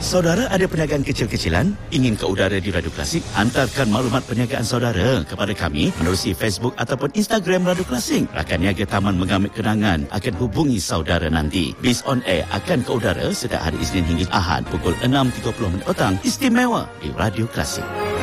Saudara ada perniagaan kecil-kecilan? Ingin ke udara di Radio Klasik? Hantarkan maklumat perniagaan saudara kepada kami menerusi Facebook ataupun Instagram Radio Klasik. Rakan niaga Taman Mengambil Kenangan akan hubungi saudara nanti. Biz on Air akan ke udara setiap hari Isnin hingga Ahad pukul 6.30 petang. Istimewa di Radio Klasik.